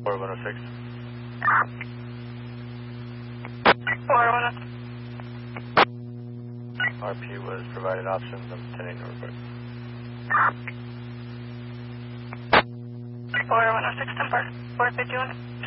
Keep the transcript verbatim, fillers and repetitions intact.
four one oh six. four one oh six. R P was provided options. I'm sending a report. four one oh six, ten four. four fifty-one.